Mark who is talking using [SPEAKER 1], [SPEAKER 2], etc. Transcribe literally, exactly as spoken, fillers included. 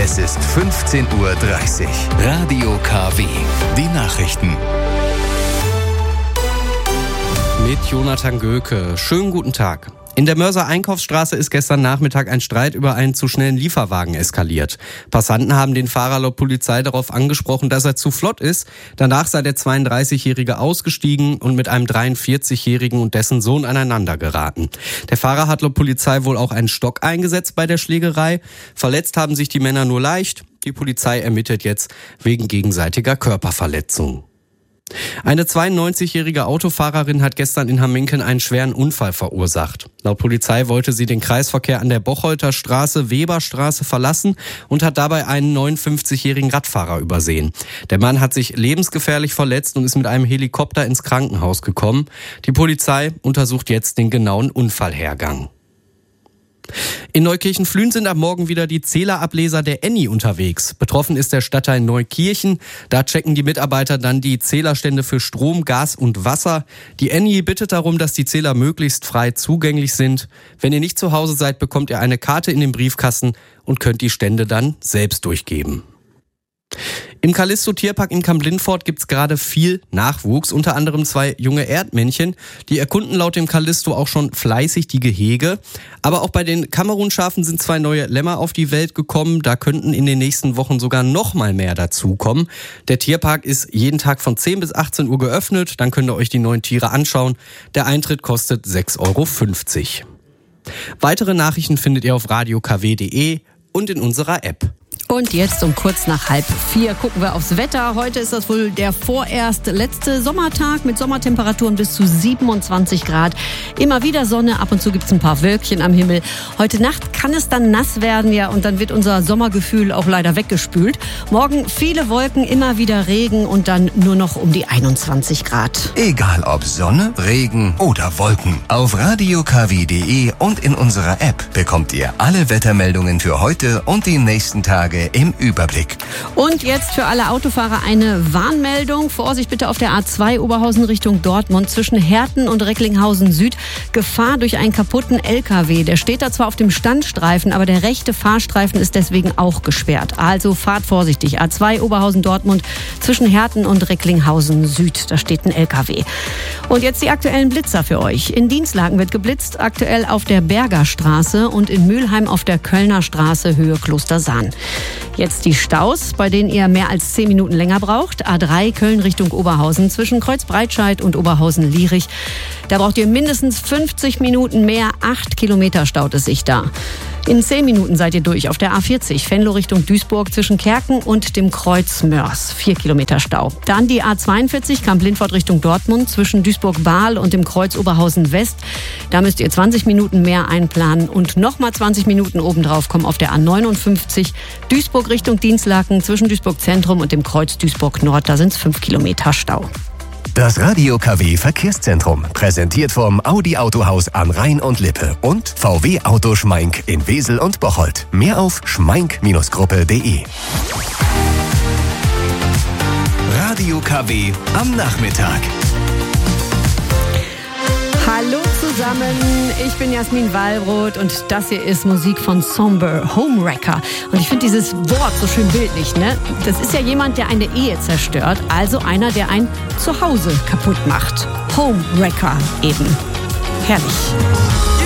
[SPEAKER 1] Es ist fünfzehn Uhr dreißig. Radio K W. Die Nachrichten.
[SPEAKER 2] Mit Jonathan Göke. Schönen guten Tag. In der Mörser Einkaufsstraße ist gestern Nachmittag ein Streit über einen zu schnellen Lieferwagen eskaliert. Passanten haben den Fahrer laut Polizei darauf angesprochen, dass er zu flott ist. Danach sei der zweiunddreißigjährige ausgestiegen und mit einem dreiundvierzigjährigen und dessen Sohn aneinander geraten. Der Fahrer hat laut Polizei wohl auch einen Stock eingesetzt bei der Schlägerei. Verletzt haben sich die Männer nur leicht. Die Polizei ermittelt jetzt wegen gegenseitiger Körperverletzung. Eine zweiundneunzigjährige Autofahrerin hat gestern in Hamminkeln einen schweren Unfall verursacht. Laut Polizei wollte sie den Kreisverkehr an der Bocholter Straße, Weberstraße verlassen und hat dabei einen neunundfünfzigjährigen Radfahrer übersehen. Der Mann hat sich lebensgefährlich verletzt und ist mit einem Helikopter ins Krankenhaus gekommen. Die Polizei untersucht jetzt den genauen Unfallhergang. In Neukirchen-Flühen sind am Morgen wieder die Zählerableser der Enni unterwegs. Betroffen ist der Stadtteil Neukirchen. Da checken die Mitarbeiter dann die Zählerstände für Strom, Gas und Wasser. Die Enni bittet darum, dass die Zähler möglichst frei zugänglich sind. Wenn ihr nicht zu Hause seid, bekommt ihr eine Karte in den Briefkasten und könnt die Stände dann selbst durchgeben. Im Callisto Tierpark in Kamp-Lintfort gibt's gerade viel Nachwuchs, unter anderem zwei junge Erdmännchen. Die erkunden laut dem Callisto auch schon fleißig die Gehege. Aber auch bei den Kamerunschafen sind zwei neue Lämmer auf die Welt gekommen. Da könnten in den nächsten Wochen sogar noch mal mehr dazukommen. Der Tierpark ist jeden Tag von zehn bis achtzehn Uhr geöffnet. Dann könnt ihr euch die neuen Tiere anschauen. Der Eintritt kostet sechs Euro fünfzig. Weitere Nachrichten findet ihr auf radio k w punkt d e und in unserer App.
[SPEAKER 3] Und jetzt um kurz nach halb vier gucken wir aufs Wetter. Heute ist das wohl der vorerst letzte Sommertag mit Sommertemperaturen bis zu siebenundzwanzig Grad. Immer wieder Sonne, ab und zu gibt's ein paar Wölkchen am Himmel. Heute Nacht kann es dann nass werden, ja, und dann wird unser Sommergefühl auch leider weggespült. Morgen viele Wolken, immer wieder Regen und dann nur noch um die einundzwanzig Grad.
[SPEAKER 1] Egal ob Sonne, Regen oder Wolken. Auf radio k w punkt d e und in unserer App bekommt ihr alle Wettermeldungen für heute und die nächsten Tage im Überblick.
[SPEAKER 3] Und jetzt für alle Autofahrer eine Warnmeldung. Vorsicht bitte auf der A zwei Oberhausen Richtung Dortmund zwischen Herten und Recklinghausen Süd. Gefahr durch einen kaputten L K W. Der steht da zwar auf dem Standstreifen, aber der rechte Fahrstreifen ist deswegen auch gesperrt. Also fahrt vorsichtig. A zwei Oberhausen Dortmund zwischen Herten und Recklinghausen Süd. Da steht ein L K W. Und jetzt die aktuellen Blitzer für euch. In Dienstlaken wird geblitzt, aktuell auf der Bergerstraße und in Mülheim auf der Kölner Straße Höhe Klostersahn. Jetzt die Staus, bei denen ihr mehr als zehn Minuten länger braucht. A drei Köln Richtung Oberhausen zwischen Kreuzbreitscheid und Oberhausen-Lierich. Da braucht ihr mindestens fünfzig Minuten mehr. Acht Kilometer staut es sich da. In zehn Minuten seid ihr durch auf der A vierzig, Venlo Richtung Duisburg zwischen Kerken und dem Kreuz Mörs. Vier Kilometer Stau. Dann die A zweiundvierzig, Kamp-Lintfort Richtung Dortmund zwischen Duisburg-Bahl und dem Kreuz Oberhausen West. Da müsst ihr zwanzig Minuten mehr einplanen und nochmal zwanzig Minuten obendrauf kommen auf der A neunundfünfzig, Duisburg Richtung Dienstlaken zwischen Duisburg Zentrum und dem Kreuz Duisburg Nord. Da sind es fünf Kilometer Stau.
[SPEAKER 1] Das Radio K W Verkehrszentrum, präsentiert vom Audi Autohaus am Rhein und Lippe und V W Auto Schmeink in Wesel und Bocholt. Mehr auf schmeink Gruppe punkt d e. Radio K W am Nachmittag.
[SPEAKER 3] Hallo zusammen, ich bin Jasmin Wallroth und das hier ist Musik von Somber, Homewrecker. Und ich finde dieses Wort so schön bildlich, ne? Das ist ja jemand, der eine Ehe zerstört, also einer, der ein Zuhause kaputt macht. Homewrecker eben. Herrlich.